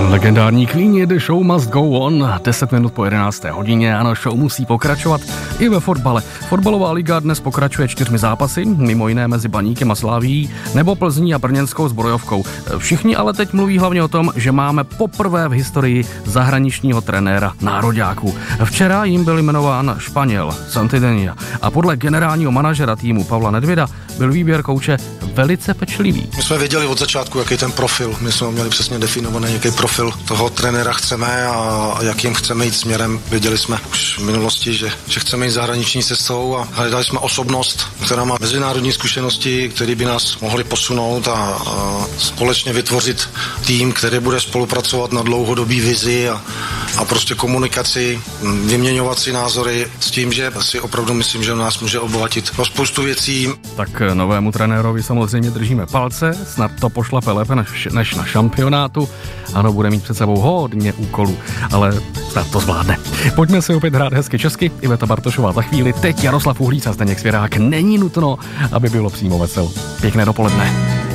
Legendární Queen, The Show Must Go On, 10 minut po 11. hodině, ano, show musí pokračovat i ve fotbale. Fotbalová liga dnes pokračuje 4 zápasy, mimo jiné mezi Baníkem a Slavií, nebo Plzní a brněnskou Zbrojovkou. Všichni ale teď mluví hlavně o tom, že máme poprvé v historii zahraničního trenéra nároďáků. Včera jim byl jmenován Španěl Santidenia a podle generálního manažera týmu Pavla Nedvěda byl výběr kouče velice pečlivý. My jsme věděli od začátku, jaký ten profil. My jsme měli přesně definovaný, jaký profil toho trenéra chceme a jakým chceme jít směrem. Věděli jsme už v minulosti, že chceme jít zahraniční cestou a hledali jsme osobnost, která má mezinárodní zkušenosti, které by nás mohly posunout a společně vytvořit tým, který bude spolupracovat na dlouhodobý vizi a prostě komunikaci, vyměňovat si názory s tím, že si opravdu myslím, že nás může obohatit o spoustu věcí. Tak novému trenérovi samozřejmě držíme palce, snad to pošlape lépe než na šampionátu. Ano, bude mít před sebou hodně úkolů, ale snad to zvládne. Pojďme si opět hrát hezky česky. Iveta Bartošová za chvíli, teď Jaroslav Uhlíc a Zdeněk Svěrák. Není nutno, aby bylo přímo vesel. Pěkné dopoledne.